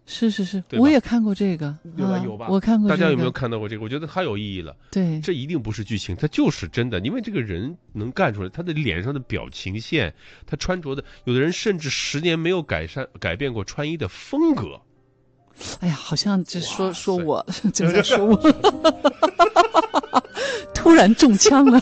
是是是，我也看过这个， 对吧？有吧？ 我看过这个。 大家有没有看到过这个？我觉得太有意义了。 对， 这一定不是剧情，它就是真的，因为这个人能干出来，他的脸上的表情线，他穿着的，有的人甚至10年没有改变过穿衣的风格。 哎呀，好像这说我就在说我，突然中枪了。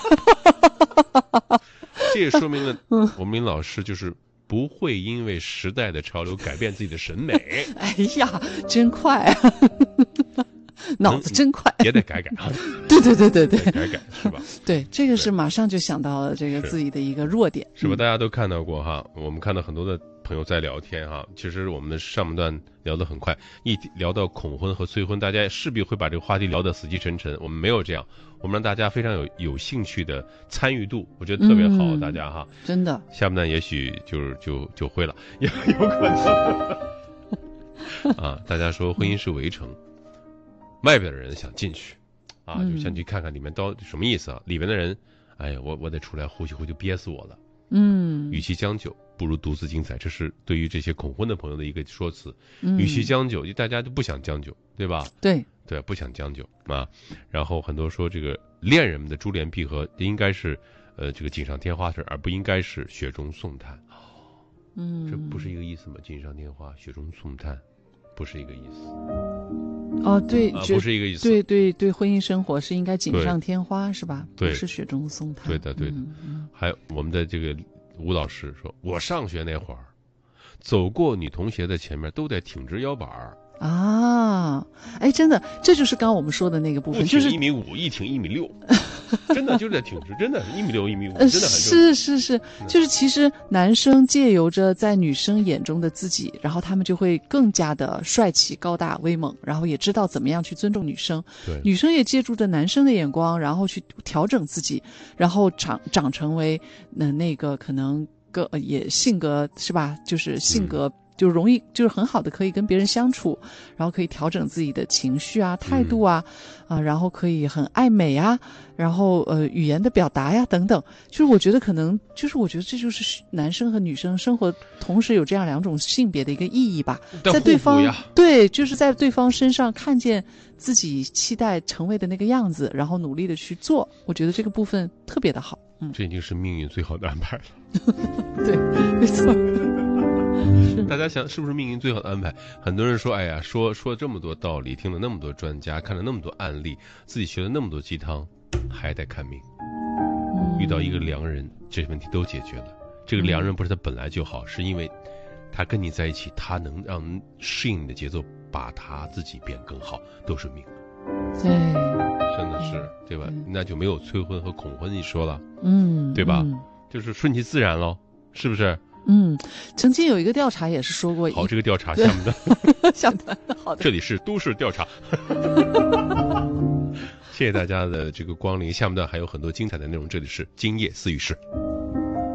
这也说明了我们老师就是不会因为时代的潮流改变自己的审美。 哎呀，真快，脑子真快， 也得改改啊。 对对对对对， 改改是吧？ 对，这个是马上就想到了这个自己的一个弱点， 是吧？大家都看到过哈，我们看到很多的朋友在聊天哈。其实我们的上半段聊得很快，一聊到恐婚和催婚，大家势必会把这个话题聊得死气沉沉。我们没有这样，我们让大家非常有兴趣的参与度，我觉得特别好，大家哈， 真的。 下半段也许就会了，也有可能啊。大家说婚姻是围城，外边的人想进去啊，就想去看看里面到底什么意思啊。里面的人，哎呀，我得出来呼吸呼吸，憋死我了。与其将就，不如独自精彩。这是对于这些恐婚的朋友的一个说辞。与其将就，大家都不想将就，对吧？ 对， 不想将就啊。然后很多说这个恋人们的珠联璧合应该是这个锦上添花事，而不应该是雪中送炭。这不是一个意思吗？锦上添花，雪中送炭，不是一个意思。 哦，对， 不是一个意思。 对对对，婚姻生活是应该锦上添花，是吧？ 对， 不是雪中送炭。 对的，对的。还有我们的这个吴老师说，我上学那会儿，走过女同学的前面都得挺直腰板啊！哎，真的，这就是刚刚我们说的那个部分，就是 1.5米，一挺1.6米，真的就在挺直，真的1.6米、1.5米，真的很是，就是其实男生借由着在女生眼中的自己，然后他们就会更加的帅气、高大、威猛，然后也知道怎么样去尊重女生。 对， 女生也借助着男生的眼光，然后去调整自己，然后长成为那个可能也性格是吧？就是性格。就容易就是很好的可以跟别人相处，然后可以调整自己的情绪啊、态度啊，然后可以很爱美啊，然后语言的表达呀等等。就是我觉得这就是男生和女生生活同时有这样2种性别的一个意义吧，在对方对，就是在对方身上看见自己期待成为的那个样子，然后努力的去做。我觉得这个部分特别的好。 这已经是命运最好的安排了。 对，没错。 大家想是不是命运最好的安排？很多人说，哎呀，说这么多道理，听了那么多专家，看了那么多案例，自己学了那么多鸡汤，还得看命。遇到一个良人，这些问题都解决了。这个良人不是他本来就好，是因为他跟你在一起，他能让人适应你的节奏，把他自己变更好，都是命。 对， 真的是，对吧？那就没有催婚和恐婚一说了，对吧？就是顺其自然喽，是不是？ 曾经有一个调查也是说过。 好，这个调查下面的下面好的， 这里是都市调查。谢谢大家的这个光临，下面的还有很多精彩的内容，这里是今夜思雨室。